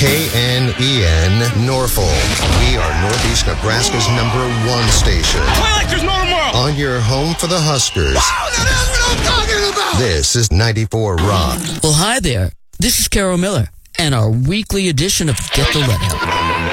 KNEN Norfolk. We are Northeast Nebraska's #1 station. Play like there's no tomorrow. On your home for the Huskers. Wow, that's what I'm talking about. This is 94 Rock. Well, hi there. This is Carol Miller and our weekly edition of Get the Let Out.